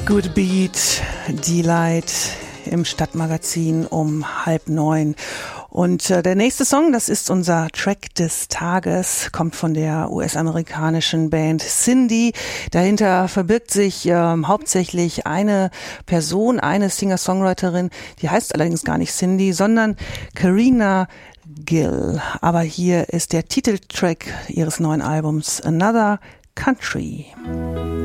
Good Beat, Delight im Stadtmagazin um 8:30. Und der nächste Song, das ist unser Track des Tages, kommt von der US-amerikanischen Band Cindy. Dahinter verbirgt sich hauptsächlich eine Person, eine Singer-Songwriterin, die heißt allerdings gar nicht Cindy, sondern Karina Gill. Aber hier ist der Titeltrack ihres neuen Albums Another Country.